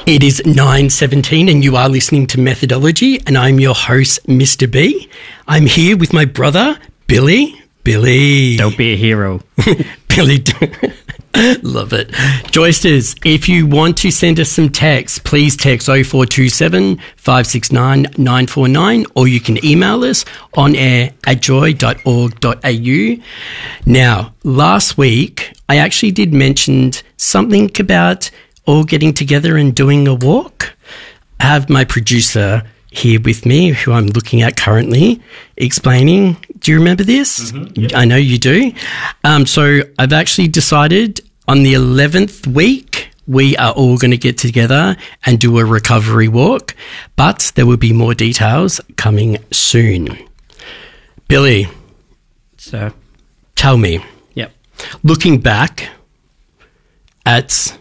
It is 9:17 and you are listening to Methodology, and I'm your host, Mr. B. I'm here with my brother, Billy. Billy. Don't be a hero. Billy. Love it. Joysters, if you want to send us some text, please text 0427 569 949, or you can email us on air@joy.org.au. Now, last week, I actually did mention something about all getting together and doing a walk. I have my producer here with me, who I'm looking at currently, explaining. Do you remember this? Mm-hmm. Yep. I know you do. So I've actually decided on the 11th week, we are all going to get together and do a recovery walk, but there will be more details coming soon. Billy. So, tell me. Yep. Looking back at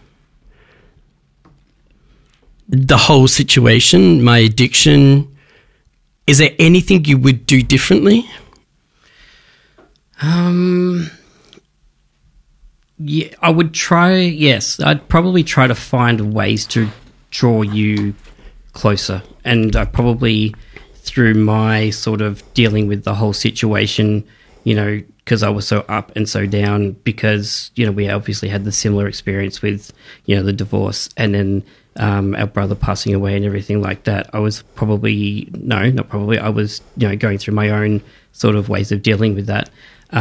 the whole situation, my addiction, is there anything you would do differently? Yeah, I would try, yes. I'd probably try to find ways to draw you closer. And I probably, through my sort of dealing with the whole situation, you know, because I was so up and so down, because, you know, we obviously had the similar experience with, you know, the divorce and then our brother passing away and everything like that. I was probably, no, not probably, I was, you know, going through my own sort of ways of dealing with that.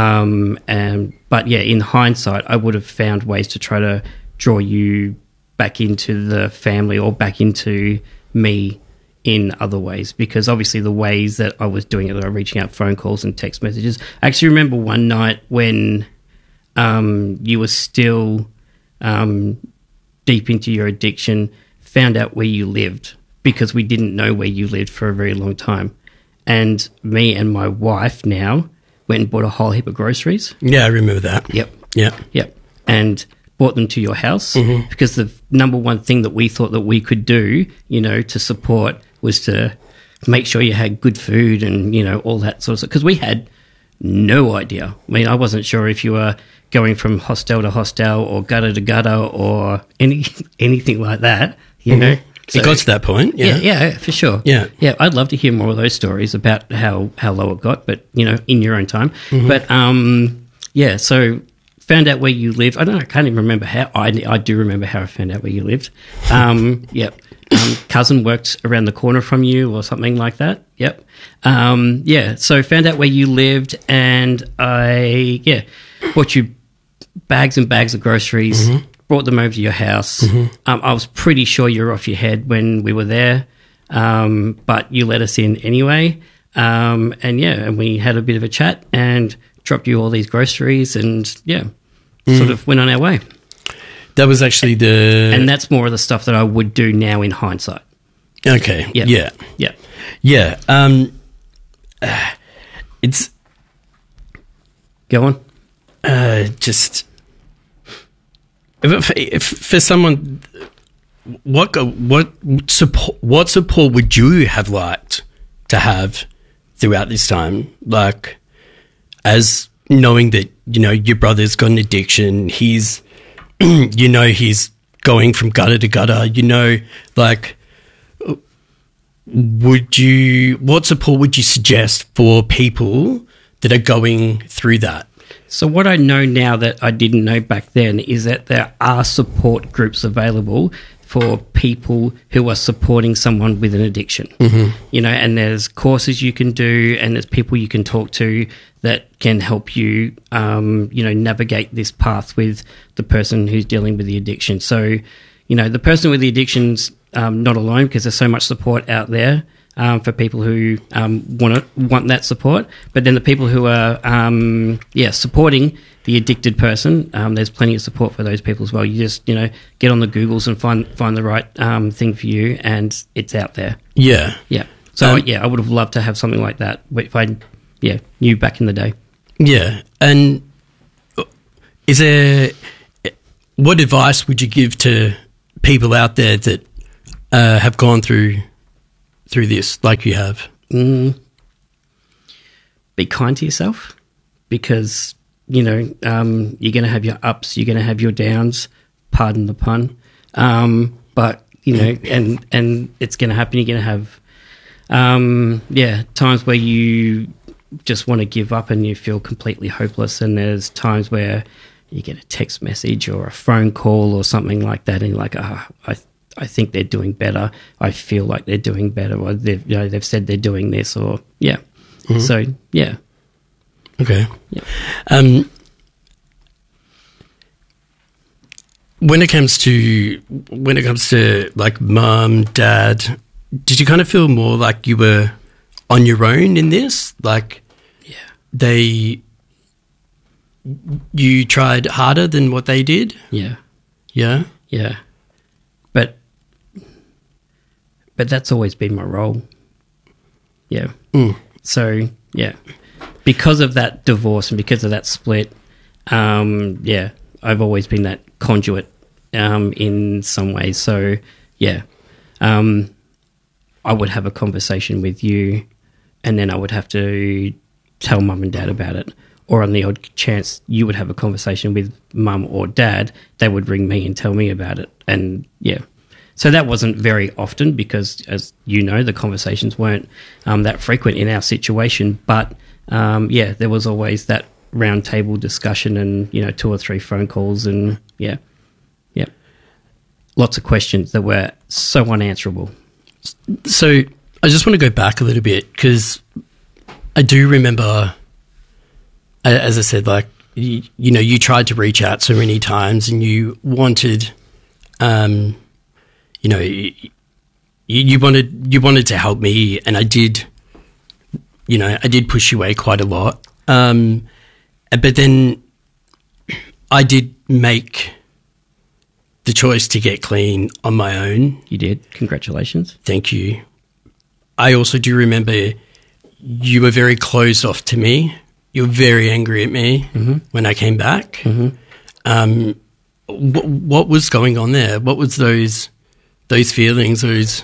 But yeah, in hindsight, I would have found ways to try to draw you back into the family or back into me in other ways, because obviously the ways that I was doing it, I was reaching out phone calls and text messages. I actually remember one night when you were still deep into your addiction, found out where you lived, because we didn't know where you lived for a very long time. And me and my wife now went and bought a whole heap of groceries. Yeah, I remember that. Yep. Yeah. Yep. And brought them to your house, mm-hmm. because the number one thing that we thought that we could do, you know, to support was to make sure you had good food and, you know, all that sort of stuff. Because we had no idea. I mean, I wasn't sure if you were going from hostel to hostel or gutter to gutter or anything like that, you know. So, it got to that point, yeah. Yeah, for sure. Yeah. Yeah, I'd love to hear more of those stories about how low it got, but, you know, in your own time. Mm-hmm. But, yeah, so found out where you live. I can't even remember how. I do remember how I found out where you lived. Yep. Cousin worked around the corner from you or something like that. Yep. Yeah, so found out where you lived, and I bought you bags and bags of groceries, mm-hmm. brought them over to your house. Mm-hmm. I was pretty sure you were off your head when we were there, but you let us in anyway. And we had a bit of a chat and dropped you all these groceries and, sort of went on our way. That was actually And that's more of the stuff that I would do now in hindsight. Okay. Yep. Yeah. Yeah. Yeah. It's... Go on. Just... If for someone... What support would you have liked to have throughout this time? Like, as knowing that, you know, your brother's got an addiction, he's... you know, he's going from gutter to gutter, you know, like, what support would you suggest for people that are going through that? So what I know now that I didn't know back then is that there are support groups available for people who are supporting someone with an addiction. Mm-hmm. You know, and there's courses you can do, and there's people you can talk to that can help you, you know, navigate this path with the person who's dealing with the addiction. So, you know, the person with the addiction's not alone, because there's so much support out there for people who want that support. But then the people who are, supporting the addicted person, there's plenty of support for those people as well. You just, you know, get on the Googles and find the right thing for you, and it's out there. Yeah. Yeah. So, I would have loved to have something like that if I knew back in the day. Yeah. And what advice would you give to people out there that have gone through this like you have? Be kind to yourself, because, you know, you're going to have your ups, you're going to have your downs, pardon the pun, but you know, and it's going to happen. You're going to have, times where you just want to give up and you feel completely hopeless. And there's times where you get a text message or a phone call or something like that, and you're like, I think they're doing better. I feel like they're doing better, or they've said they're doing this, or So yeah. Okay. Yeah. When it comes to like mum, dad, did you kind of feel more like you were on your own in this? Like, you tried harder than what they did? Yeah. Yeah? Yeah. But that's always been my role. Yeah. So, yeah. Because of that divorce and because of that split, I've always been that conduit in some ways. So, yeah, I would have a conversation with you and then I would have to tell mum and dad about it. Or on the odd chance you would have a conversation with mum or dad, they would ring me and tell me about it. And, yeah. So that wasn't very often because, as you know, the conversations weren't that frequent in our situation. But, there was always that round table discussion and, 2 or 3 phone calls and, lots of questions that were so unanswerable. So I just want to go back a little bit because I do remember, as I said, like, you tried to reach out so many times and you wanted, you wanted to help me, and I did push you away quite a lot. But then I did make the choice to get clean on my own. You did. Congratulations. Thank you. I also do remember you were very closed off to me. You were very angry at me when I came back. What was going on there? What was those feelings? It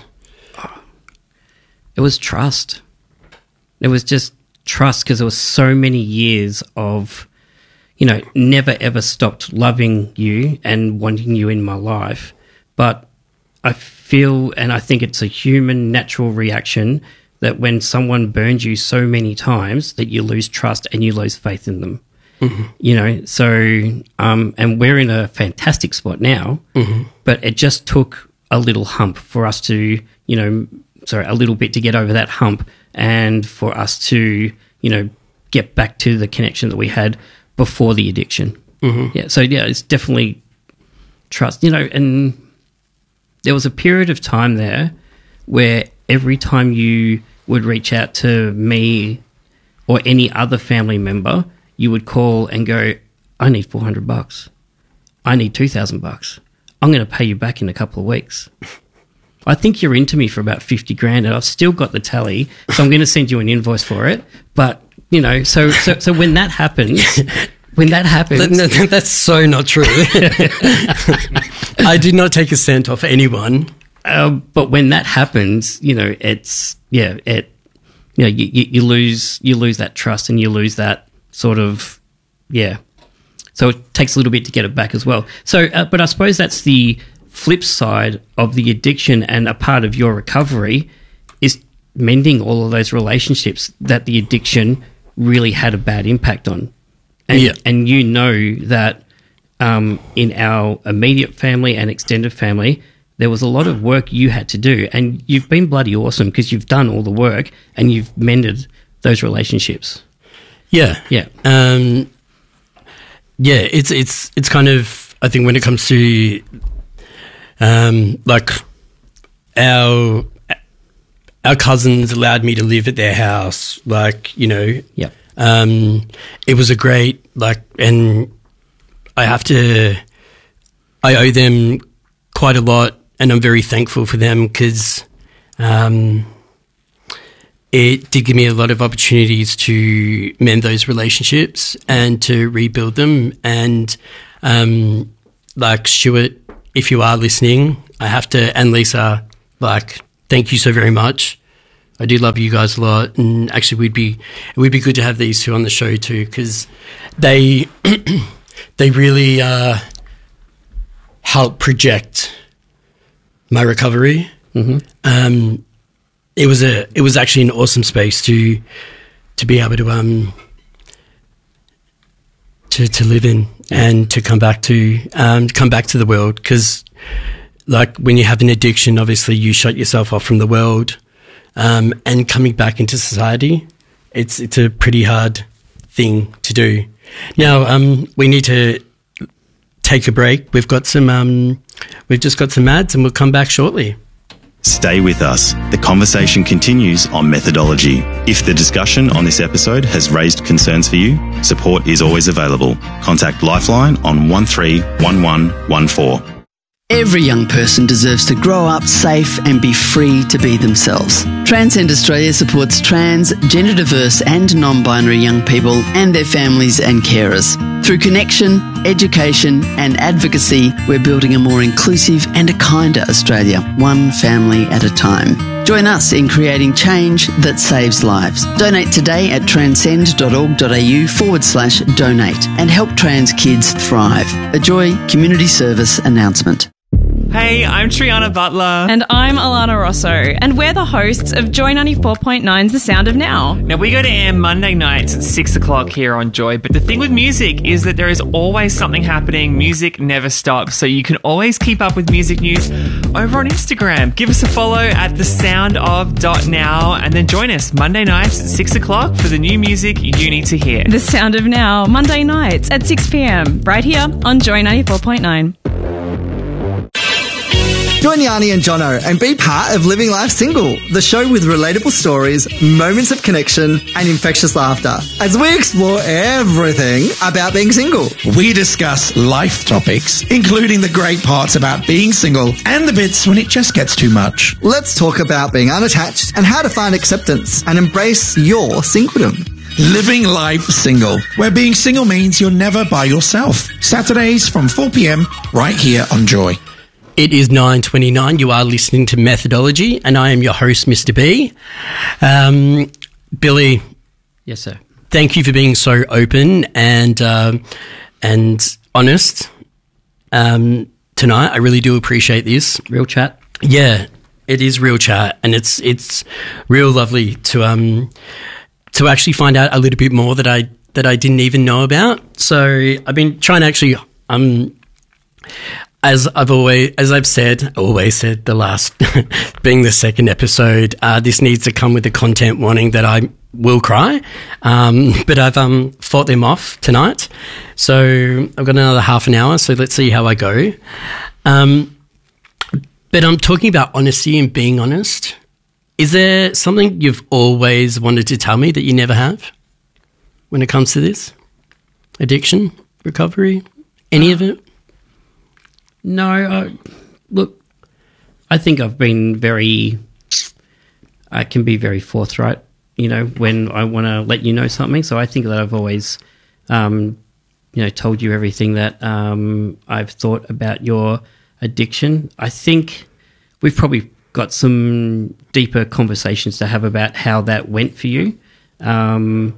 was trust. It was just trust because there was so many years of, never ever stopped loving you and wanting you in my life. But I feel, and I think it's a human natural reaction, that when someone burns you so many times that you lose trust and you lose faith in them. So, and we're in a fantastic spot now, but it just took a little hump for us to, a little bit to get over that hump and for us to, get back to the connection that we had before the addiction. So it's definitely trust, and there was a period of time there where every time you would reach out to me or any other family member, you would call and go, I need $400. I need $2,000. I'm going to pay you back in a couple of weeks. I think you're into me for about 50 grand and I've still got the tally, so I'm going to send you an invoice for it. But, so when that happens, that's so not true. I did not take a cent off anyone. But when that happens, you lose that trust and you lose that sort of, So it takes a little bit to get it back as well. So, but I suppose that's the flip side of the addiction, and a part of your recovery is mending all of those relationships that the addiction really had a bad impact on. And, and that in our immediate family and extended family, there was a lot of work you had to do, and you've been bloody awesome because you've done all the work and you've mended those relationships. Yeah. It's kind of, I think when it comes to like our cousins allowed me to live at their house, it was a great, and I owe them quite a lot, and I'm very thankful for them because it did give me a lot of opportunities to mend those relationships and to rebuild them. And Stuart, if you are listening, and Lisa, thank you so very much. I do love you guys a lot, and actually it would be good to have these two on the show too, because they really help project my recovery. It was actually an awesome space to be able to live in and to come back to the world, because like when you have an addiction, obviously you shut yourself off from the world, and coming back into society, it's a pretty hard thing to do. Now we need to take a break. We've just got some ads, and we'll come back shortly. Stay with us. The conversation continues on methodology. If the discussion on this episode has raised concerns for you, support is always available. Contact Lifeline on 131114. Every young person deserves to grow up safe and be free to be themselves. Transcend Australia supports trans, gender diverse and non-binary young people and their families and carers. Through connection, education and advocacy, we're building a more inclusive and a kinder Australia, one family at a time. Join us in creating change that saves lives. Donate today at transcend.org.au/donate and help trans kids thrive. A Joy Community Service announcement. Hey, I'm Triana Butler. And I'm Alana Rosso, and we're the hosts of Joy 94.9's The Sound of Now. Now, we go to air Monday nights at 6 o'clock here on Joy, but the thing with music is that there is always something happening. Music never stops, so you can always keep up with music news over on Instagram. Give us a follow at thesoundof.now, and then join us Monday nights at 6 o'clock for the new music you need to hear. The Sound of Now, Monday nights at 6 p.m, right here on Joy 94.9. Join Yanni and Jono and be part of Living Life Single, the show with relatable stories, moments of connection and infectious laughter, as we explore everything about being single. We discuss life topics, including the great parts about being single and the bits when it just gets too much. Let's talk about being unattached and how to find acceptance and embrace your singledom. Living Life Single, where being single means you're never by yourself. Saturdays from 4 p.m, right here on Joy. It is 9:29. You are listening to Methodology, and I am your host, Mr. B. Billy. Yes, sir. Thank you for being so open and honest tonight. I really do appreciate this. Real chat. Yeah, it is real chat, and it's real lovely to actually find out a little bit more that I didn't even know about. So I've been trying to actually As I've said the last being the second episode, this needs to come with a content warning that I will cry. But I've fought them off tonight. So I've got another half an hour, so let's see how I go. But I'm talking about honesty and being honest. Is there something you've always wanted to tell me that you never have when it comes to this? Addiction, recovery, any of it? No, look, I think I've been I can be very forthright, when I want to let you know something. So I think that I've always, told you everything that I've thought about your addiction. I think we've probably got some deeper conversations to have about how that went for you. That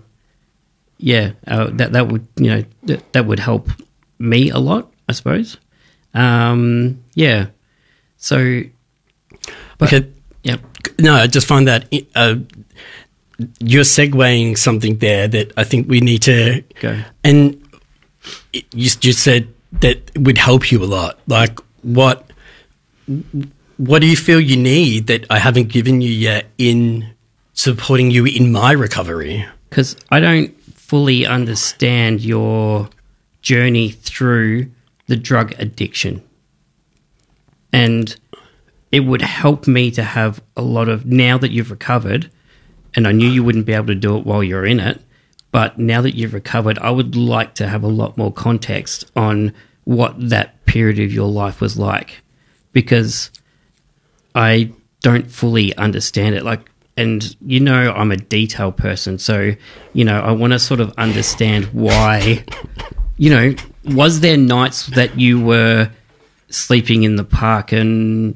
would help me a lot, I suppose. So, but, okay. Yeah. No, I just find that you're segueing something there that I think we need to go. And you just said that would help you a lot. Like, what do you feel you need that I haven't given you yet in supporting you in my recovery? Because I don't fully understand your journey through the drug addiction, and it would help me to have a lot of, now that you've recovered, and I knew you wouldn't be able to do it while you're in it, but now that you've recovered, I would like to have a lot more context on what that period of your life was like, because I don't fully understand it. And I'm a detail person, so I want to sort of understand why. Was there nights that you were sleeping in the park and,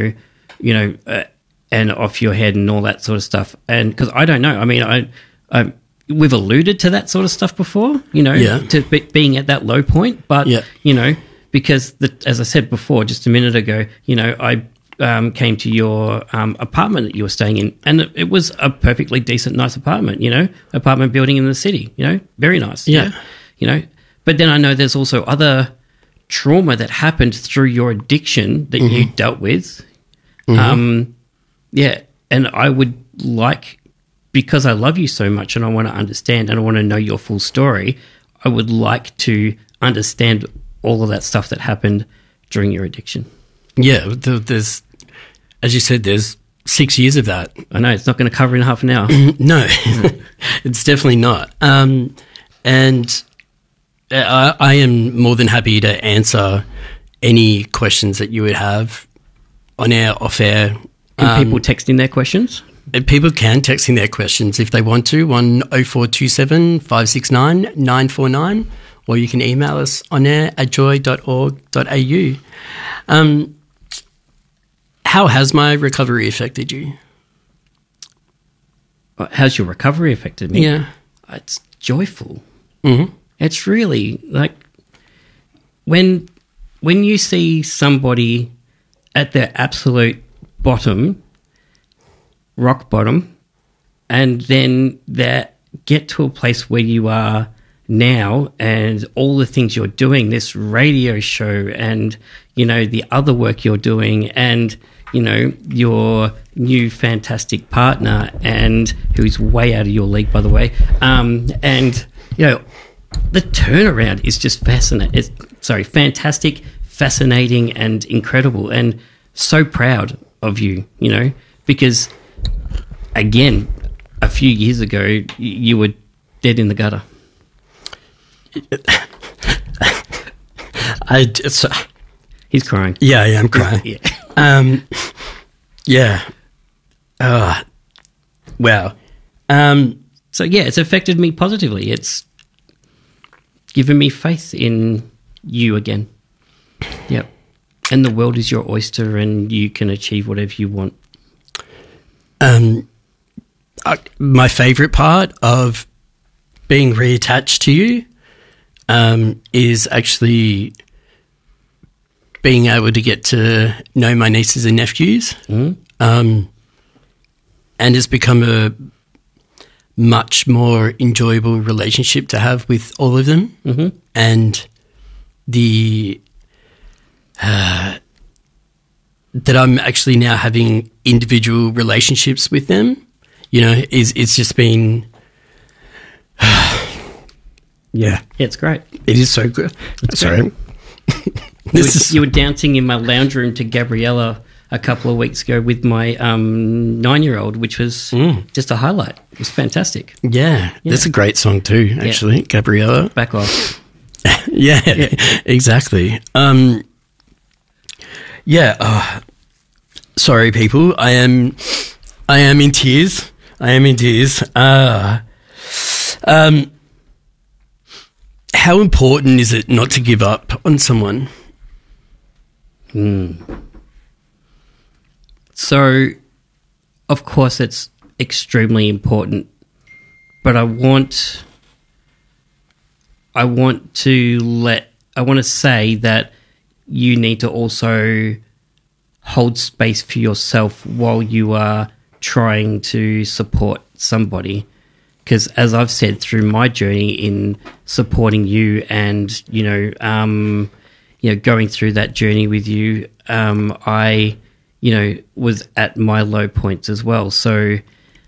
and off your head and all that sort of stuff? And because I don't know. I mean, we've alluded to that sort of stuff before, to being at that low point. But, because, as I said before, just a minute ago, came to your apartment that you were staying in, and it was a perfectly decent, nice apartment, apartment building in the city, very nice. Yeah. But then I know there's also other trauma that happened through your addiction that you dealt with. And I would like, because I love you so much and I want to understand and I want to know your full story, I would like to understand all of that stuff that happened during your addiction. Yeah, there's, as you said, there's 6 years of that. I know, it's not going to cover in half an hour. No, it's definitely not. And I am more than happy to answer any questions that you would have on air, off air. Can people text in their questions? People can text in their questions if they want to on 0427 569 949, or you can email us on air at joy.org.au. How has my recovery affected you? How's your recovery affected me? Yeah. It's joyful. Mm-hmm. It's really like when you see somebody at their absolute bottom, rock bottom, and then they get to a place where you are now and all the things you're doing, this radio show and, the other work you're doing and, your new fantastic partner and who's way out of your league, by the way. The turnaround is just fantastic, fascinating and incredible, and so proud of you, because again, a few years ago, you were dead in the gutter. He's crying. Yeah, I'm crying. Yeah. Wow. So, it's affected me positively. It's given me faith in you again. Yep. And the world is your oyster and you can achieve whatever you want. My favourite part of being reattached to you is actually being able to get to know my nieces and nephews. And it's become a much more enjoyable relationship to have with all of them. Mm-hmm. And that I'm actually now having individual relationships with them, it's just been... Yeah. It's great. It is so good. Sorry. You were dancing in my lounge room to Gabriella a couple of weeks ago with my 9-year-old, which was just a highlight. It was fantastic. Yeah. That's a great song too, actually, Gabriella. Back off. Yeah, exactly. Sorry, people. I am in tears. How important is it not to give up on someone? So, of course, it's extremely important, but I want to say that you need to also hold space for yourself while you are trying to support somebody. Because as I've said through my journey in supporting you and, going through that journey with you, I, was at my low points as well. So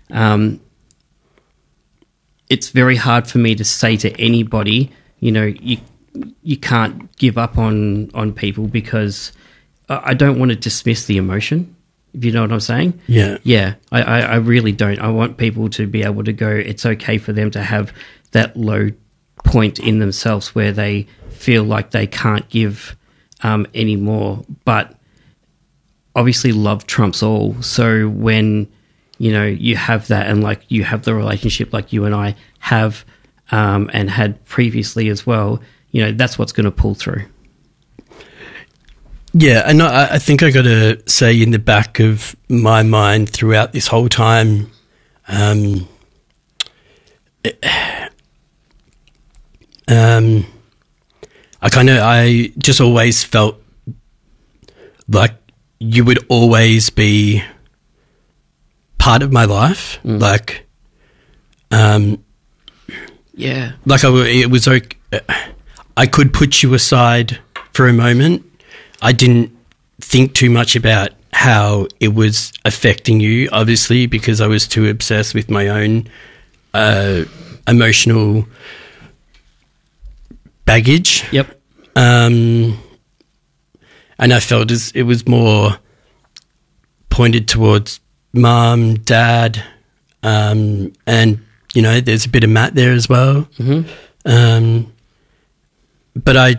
it's very hard for me to say to anybody, you can't give up on people, because I don't want to dismiss the emotion, if you know what I'm saying. Yeah. I really don't. I want people to be able to go, it's okay for them to have that low point in themselves where they feel like they can't give anymore. But obviously love trumps all. So when, you have that and like you have the relationship like you and I have and had previously as well, that's what's going to pull through. Yeah, and I think I got to say in the back of my mind throughout this whole time, I just always felt like you would always be part of my life. Like, Yeah. like it was okay. I could put you aside for a moment. I didn't think too much about how it was affecting you, obviously, because I was too obsessed with my own emotional baggage. Yep. And I felt it was more pointed towards mum, dad, and, you know, there's a bit of Matt there as well. But I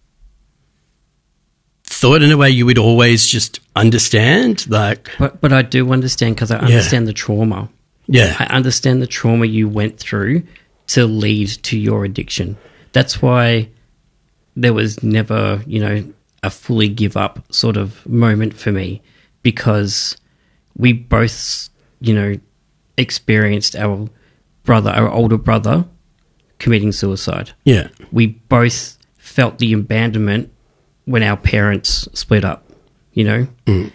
thought in a way you would always just understand, like... But I do understand, because I understand the trauma. Yeah. I understand the trauma you went through to lead to your addiction. That's why there was never, you know, a fully give up sort of moment for me, because we both, you know, experienced our older brother committing suicide. Yeah. We both felt the abandonment when our parents split up, you know?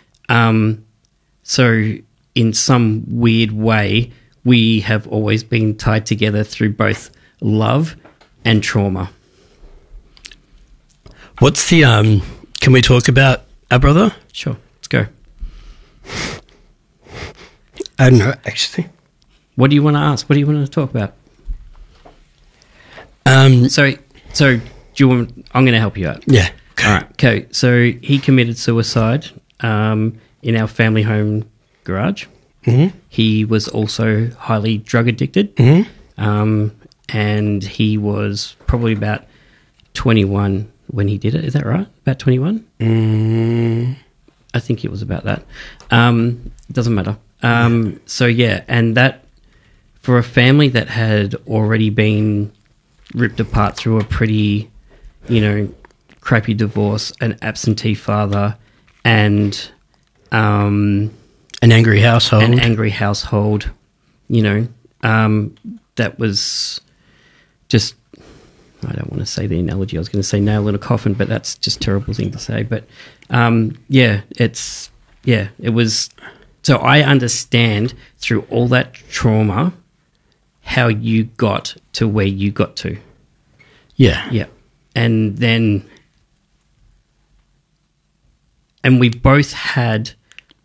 So in some weird way, we have always been tied together through both love and trauma. What's the... can we talk about our brother? Sure, let's go. I don't know, actually. What do you want to ask? What do you want to talk about? So do you want... I'm going to help you out. Yeah. All right. Okay. So he committed suicide in our family home garage. He was also highly drug addicted. And he was probably about 21 when he did it. Is that right? About 21? I think it was about that. It doesn't matter. So, yeah, and that, for a family that had already been ripped apart through a pretty, you know, crappy divorce, an absentee father, and an angry household. You know, that was just, I don't want to say the analogy. I was going to say nail in a coffin, but that's just a terrible thing to say. But it was. So I understand through all that trauma how you got to where you got to. Yeah. Yeah. And then, and we both had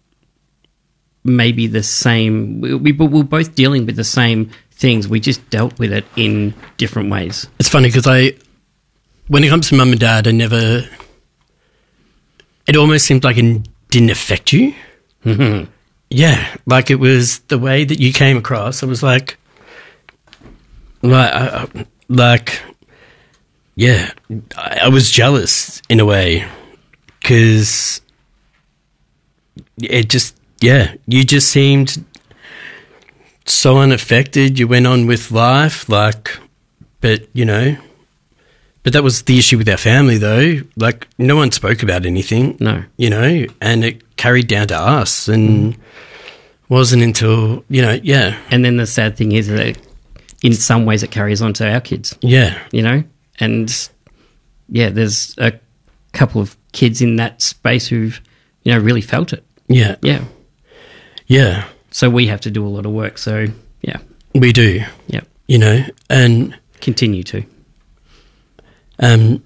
maybe the same, we were both dealing with the same things. We just dealt with it in different ways. It's funny because when it comes to mum and dad, it almost seemed like it didn't affect you. Yeah, like it was the way that you came across. It was like, yeah, I was jealous in a way because it just, yeah, you just seemed so unaffected. You went on with life, like, but, you know, but that was the issue with our family though. Like, no one spoke about anything. No. You know, and it carried down to us and wasn't until, you know, yeah. And then the sad thing is that in some ways it carries on to our kids. Yeah. You know? And, yeah, there's a couple of kids in that space who've, you know, really felt it. Yeah. Yeah. Yeah. So we have to do a lot of work. So, yeah. We do. Yeah. You know, and... Continue to. The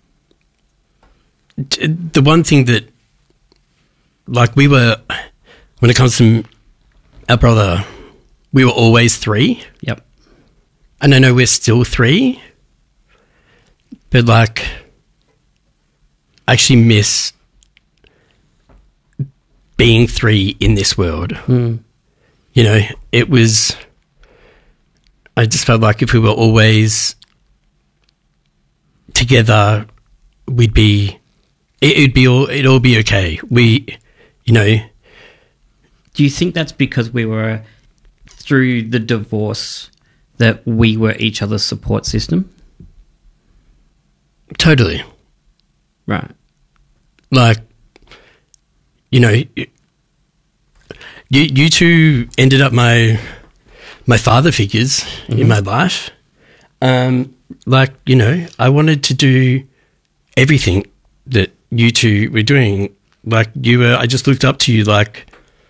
one thing that, like, we were, when it comes to our brother, we were always three. Yep. And I know we're still three, but, like, I actually miss being three in this world. You know, it was, I just felt like if we were always together, it'd all be okay. We, you know. Do you think that's because we were, through the divorce, that we were each other's support system? Totally. Right. Like, you know, you two ended up my father figures in my life. Like, you know, I wanted to do everything that you two were doing Like you were, I just looked up to you like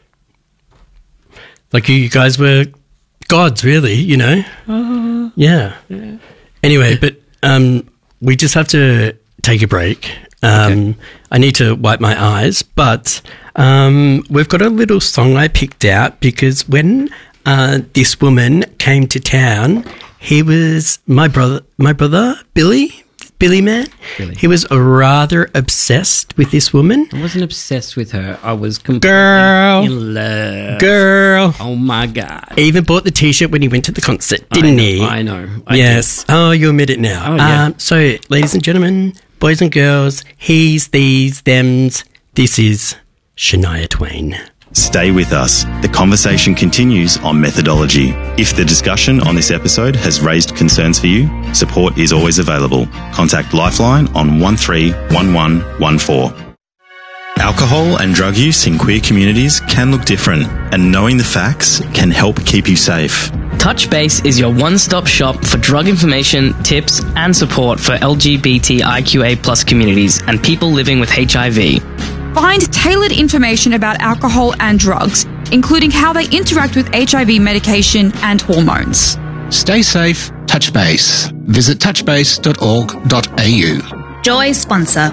you guys were gods, really, you know? Yeah. Anyway, but we just have to take a break. I need to wipe my eyes, but we've got a little song I picked out because when this woman came to town, he was my brother, Billy man. Billy. He was rather obsessed with this woman. I wasn't obsessed with her. I was completely in love. Girl. Oh, my God. He even bought the T-shirt when he went to the concert, didn't he? I know. Yes. Oh, you admit it now. Oh, yeah. So, ladies and gentlemen, boys and girls, he's, these, thems, this is Shania Twain. Stay with us. The conversation continues on methodology. If the discussion on this episode has raised concerns for you, support is always available. Contact Lifeline on 131114. Alcohol and drug use in queer communities can look different, and knowing the facts can help keep you safe. Touchbase is your one-stop shop for drug information, tips, and support for LGBTIQA+ communities and people living with HIV. Find tailored information about alcohol and drugs, including how they interact with HIV medication and hormones. Stay safe, Touchbase. Visit touchbase.org.au. Joy sponsor.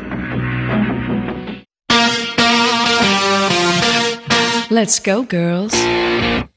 Let's go, girls.